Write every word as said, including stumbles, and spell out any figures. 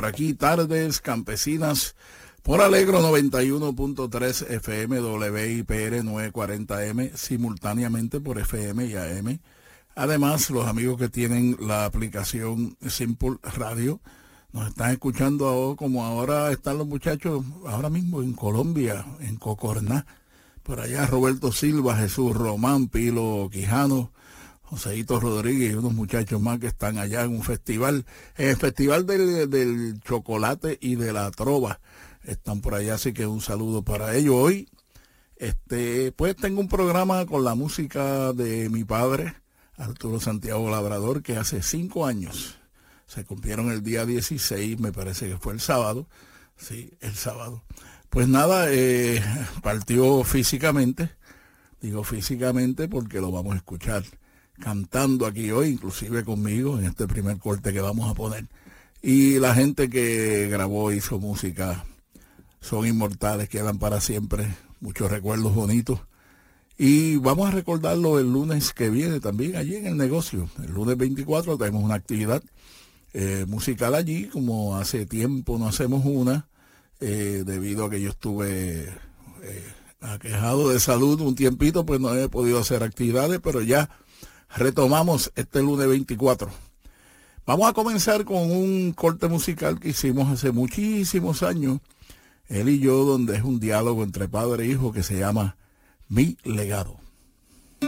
por aquí, Tardes Campesinas, por Alegro noventa y uno punto tres F M, W I P R novecientos cuarenta M, simultáneamente por F M y A M. Además, los amigos que tienen la aplicación Simple Radio nos están escuchando ahora, como ahora están los muchachos, ahora mismo en Colombia, en Cocorná. Por allá Roberto Silva, Jesús Román, Pilo Quijano, Joseito Rodríguez y unos muchachos más que están allá en un festival, en el Festival del, del Chocolate y de la Trova. Están por allá, así que un saludo para ellos. Hoy, este, pues tengo un programa con la música de mi padre, Arturo Santiago Labrador, que hace cinco años se cumplieron el día dieciséis, me parece que fue el sábado, sí, el sábado. Pues nada, eh, partió físicamente, digo físicamente porque lo vamos a escuchar cantando aquí hoy, inclusive conmigo, en este primer corte que vamos a poner. Y la gente que grabó, hizo música, son inmortales, quedan para siempre, muchos recuerdos bonitos. Y vamos a recordarlo el lunes que viene también, allí en el negocio. El lunes veinticuatro tenemos una actividad eh, musical allí, como hace tiempo no hacemos una, eh, debido a que yo estuve eh, aquejado de salud un tiempito, pues no he podido hacer actividades, pero ya retomamos este lunes veinticuatro. Vamos a comenzar con un corte musical que hicimos hace muchísimos años, él y yo, donde es un diálogo entre padre e hijo que se llama Mi Legado.